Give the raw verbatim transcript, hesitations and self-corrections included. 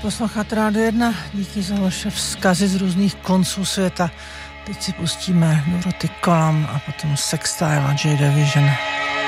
Posloucháte Rádio jedna, díky za vaše vzkazy z různých konců světa. Teď si pustíme Dorothy Column a potom Sextile a Joy Division.